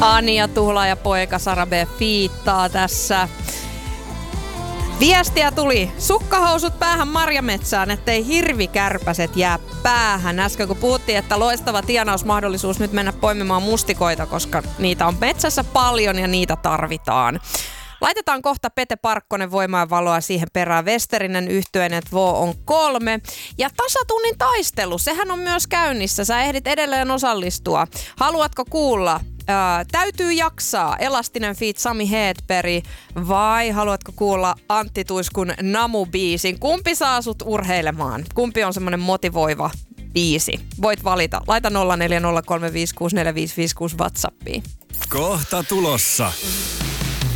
Anja Tuhla ja poika Sara B. fiittaa tässä. Viestiä tuli. Sukkahousut päähän marjametsään, ettei hirvikärpäset jää päähän. Äsken kun puhuttiin, että loistava tienausmahdollisuus nyt mennä poimimaan mustikoita, koska niitä on metsässä paljon ja niitä tarvitaan. Laitetaan kohta Pete Parkkonen Voimaa ja valoa siihen perään. Westerinen Yhtyen, että Vo on 3. Ja tasatunnin taistelu, sehän on myös käynnissä. Sä ehdit edelleen osallistua. Haluatko kuulla? Täytyy jaksaa. Elastinen feat Sami Hedberg vai haluatko kuulla Antti Tuiskun Namu-biisin? Kumpi saa sut urheilemaan? Kumpi on semmonen motivoiva biisi? Voit valita. Laita 0403564556 WhatsAppiin. Kohta tulossa.